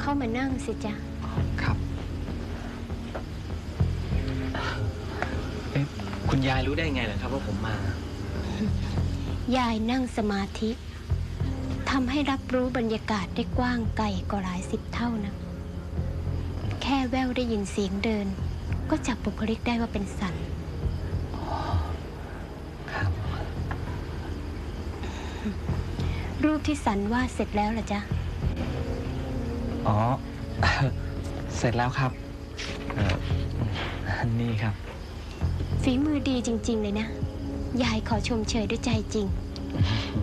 เข้ามานั่งสิจ๊ะครับคุณยายรู้ได้ไงเหรอครับว่าผมมายายนั่งสมาธิทำให้รับรู้บรรยากาศได้กว้างไกลกว่าหลาย10 เท่านะแค่แววได้ยินเสียงเดินก็จับบุคลิกได้ว่าเป็นสันครับรูปที่สันวาดเสร็จแล้วเหรอจ๊ะอ๋อ เสร็จแล้วครับนี่ครับฝีมือดีจริงๆเลยนะยายขอชมเชยด้วยใจจริง